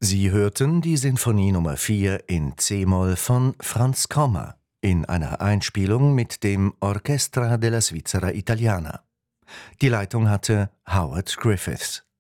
Sie hörten die Sinfonie Nummer 4 in c-Moll von Franz Kommer in einer Einspielung mit dem Orchestra della Svizzera Italiana. Die Leitung hatte Howard Griffiths.